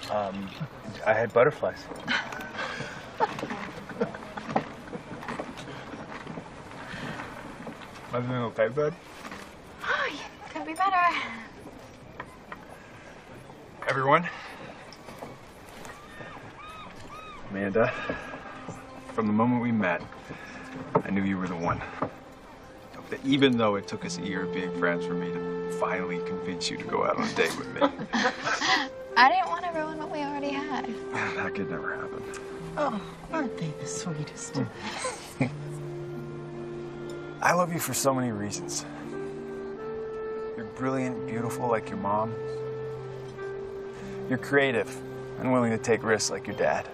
Um, I had butterflies. Wasn't it okay, bud? Oh, could be better. Everyone. Amanda, from the moment we met, I knew you were the one. Even though it took us a year of being friends for me to finally convince you to go out on a date with me. I didn't want to ruin what we already had. That could never happen. Oh, aren't they the sweetest? I love you for so many reasons. You're brilliant, beautiful like your mom. You're creative and willing to take risks like your dad.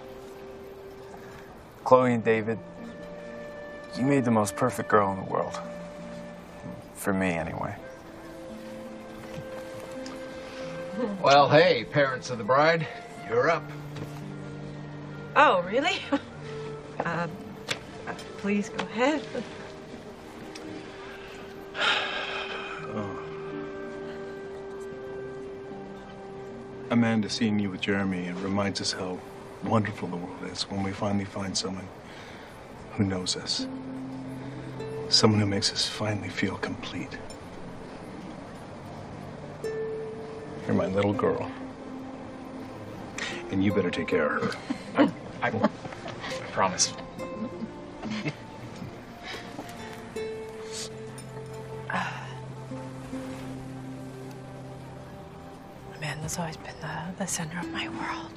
Chloe and David, you made the most perfect girl in the world. For me, anyway. Well, hey, parents of the bride, you're up. Oh, really? Please go ahead. Amanda, seeing you with Jeremy, it reminds us how wonderful the world is when we finally find someone who knows us. Someone who makes us finally feel complete. You're my little girl. And you better take care of her. I promise. Amanda's always been the center of my world.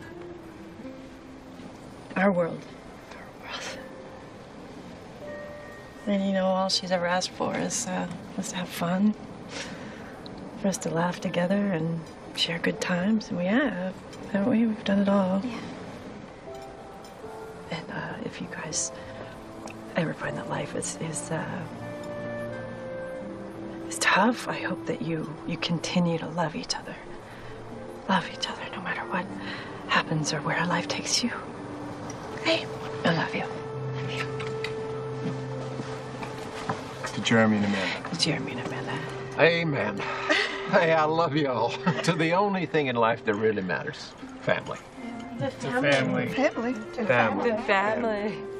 Our world. Our world. And you know, all she's ever asked for is to have fun, for us to laugh together and share good times, and we have, haven't we? We've done it all. Yeah. And if you guys ever find that life is tough, I hope that you continue to love each other. Love each other no matter what happens or where life takes you. Okay? I love you. Love you. To Jeremy and Amanda. Jeremy and Amanda. Amen. Hey, I love you all. To the only thing in life that really matters. Family. The family. Family. Family. The family.